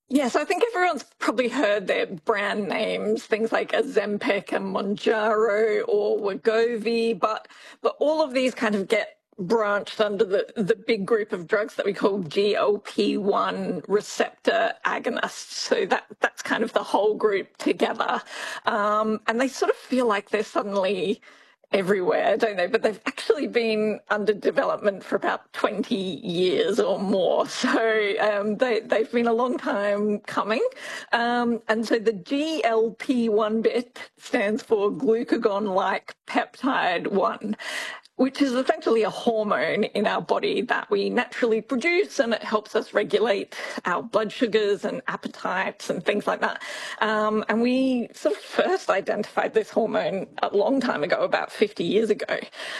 Yes, I think everyone's probably heard their brand names, things like Ozempic and Mounjaro or Wegovy, but all of these kind of get branched under the big group of drugs that we call GLP-1 receptor agonists. So that's kind of the whole group together. And they sort of feel like they're suddenly everywhere, don't they? But they've actually been under development for about 20 years or more. So they've been a long time coming. And so the GLP-1 bit stands for glucagon-like peptide 1, which is essentially a hormone in our body that we naturally produce, and it helps us regulate our blood sugars and appetites and things like that. And we sort of first identified this hormone a long time ago, about 50 years ago.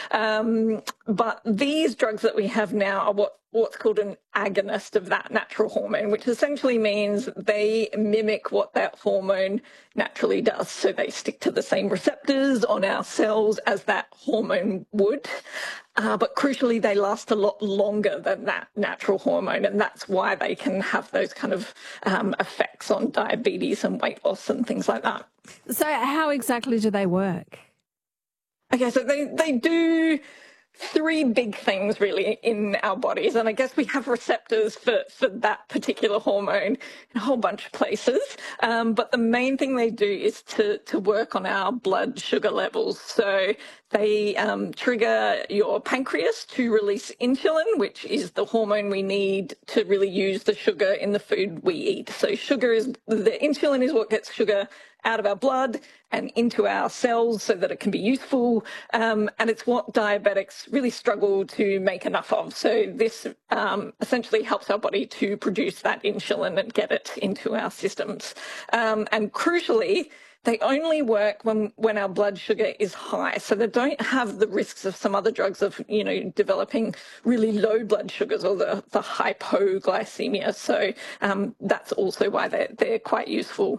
But these drugs that we have now are what's called an agonist of that natural hormone, which essentially means they mimic what that hormone naturally does. So they stick to the same receptors on our cells as that hormone would. But crucially, they last a lot longer than that natural hormone. And that's why they can have those kind of effects on diabetes and weight loss and things like that. So how exactly do they work? Okay, so they do three big things really in our bodies, and I guess we have receptors for that particular hormone in a whole bunch of places, but the main thing they do is to work on our blood sugar levels. So they trigger your pancreas to release insulin, which is the hormone we need to really use the sugar in the food we eat. So the insulin is what gets sugar out of our blood and into our cells so that it can be useful. And it's what diabetics really struggle to make enough of. So this essentially helps our body to produce that insulin and get it into our systems. And crucially, they only work when our blood sugar is high. So they don't have the risks of some other drugs of, developing really low blood sugars or the hypoglycemia. So that's also why they're quite useful.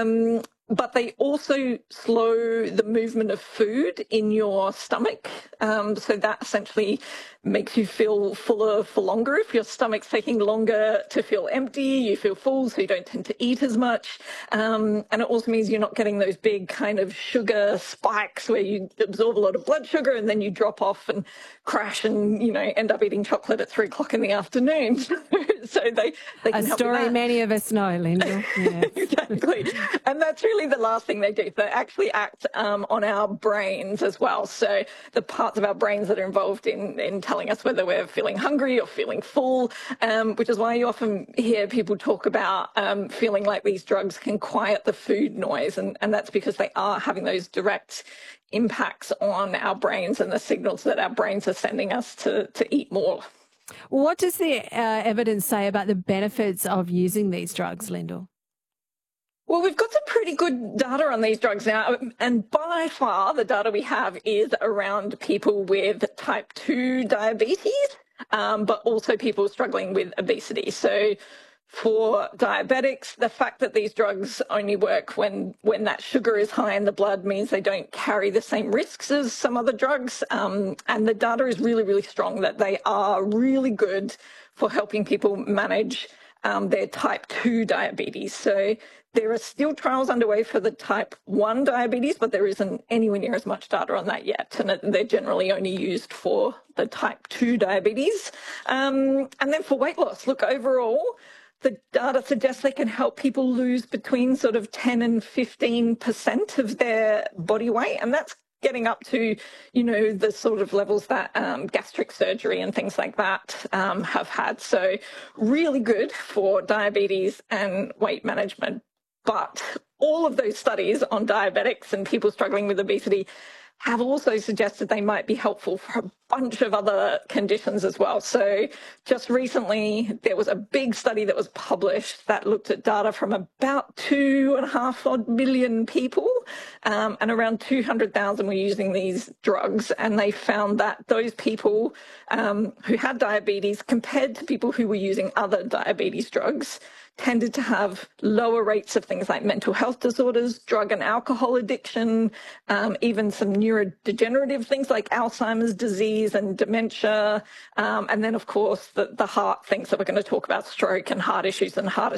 But they also slow the movement of food in your stomach. So that essentially makes you feel fuller for longer. If your stomach's taking longer to feel empty, you feel full, so you don't tend to eat as much. And it also means you're not getting those big kind of sugar spikes where you absorb a lot of blood sugar and then you drop off and crash and, end up eating chocolate at 3 o'clock in the afternoon. So they can a help story with that. Many of us know, Linda. Yes. Exactly. And that's really the last thing they do. They actually act on our brains as well. So the parts of our brains that are involved in telling us whether we're feeling hungry or feeling full, which is why you often hear people talk about feeling like these drugs can quiet the food noise. And that's because they are having those direct impacts on our brains and the signals that our brains are sending us to eat more. What does the evidence say about the benefits of using these drugs, Lyndall? Well, we've got some pretty good data on these drugs now, and by far the data we have is around people with type 2 diabetes, but also people struggling with obesity. So for diabetics, the fact that these drugs only work when that sugar is high in the blood means they don't carry the same risks as some other drugs. And the data is really, really strong that they are really good for helping people manage their type 2 diabetes. So there are still trials underway for the type 1 diabetes, but there isn't anywhere near as much data on that yet. And they're generally only used for the type 2 diabetes. And then for weight loss, look, overall, the data suggests they can help people lose between sort of 10 and 15% of their body weight. And that's getting up to, the sort of levels that gastric surgery and things like that have had. So really good for diabetes and weight management. But all of those studies on diabetics and people struggling with obesity have also suggested they might be helpful for a bunch of other conditions as well. So just recently, there was a big study that was published that looked at data from about 2.5 million people, and around 200,000 were using these drugs. And they found that those people who had diabetes compared to people who were using other diabetes drugs tended to have lower rates of things like mental health disorders, drug and alcohol addiction, even some neurodegenerative things like Alzheimer's disease and dementia. And then, of course, the heart things that we're going to talk about, stroke and heart issues and heart